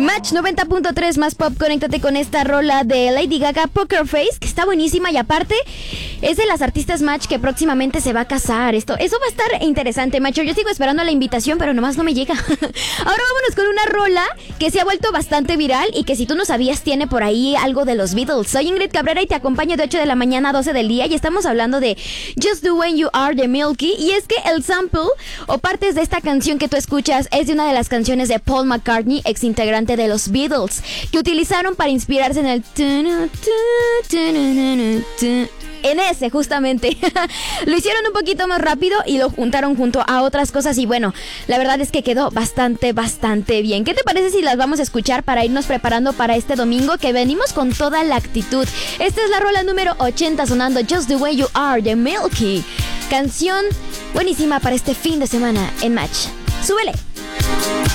Match 90.3 más pop, conéctate con esta rola de Lady Gaga, Poker Face, que está buenísima y aparte es de las artistas Match que próximamente se va a casar. Eso va a estar interesante, macho. Yo sigo esperando la invitación, pero nomás no me llega. Ahora vámonos con una rola que se ha vuelto bastante viral y que si tú no sabías tiene por ahí algo de los Beatles. Soy Ingrid Cabrera y te acompaño de 8 de la mañana a 12 del día y estamos hablando de Just the Way You Are de Milky. Y es que el sample o partes de esta canción que tú escuchas es de una de las canciones de Paul McCartney, ex integrante de los Beatles, que utilizaron para inspirarse en el en ese justamente. Lo hicieron un poquito más rápido y lo juntaron junto a otras cosas y bueno, la verdad es que quedó bastante bien. ¿Qué te parece si las vamos a escuchar para irnos preparando para este domingo que venimos con toda la actitud? Esta es la rola número 80 sonando, Just the Way You Are de Milky. Canción buenísima para este fin de semana en Match. ¡Súbele!